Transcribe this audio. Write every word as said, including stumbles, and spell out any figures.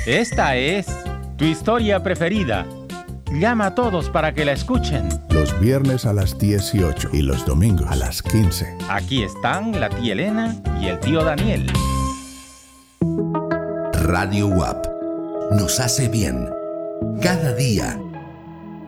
Esta es tu historia preferida. Llama a todos para que la escuchen. Los viernes a las dieciocho y los domingos a las quince. Aquí están la tía Elena y el tío Daniel. Radio U A P nos hace bien. Cada día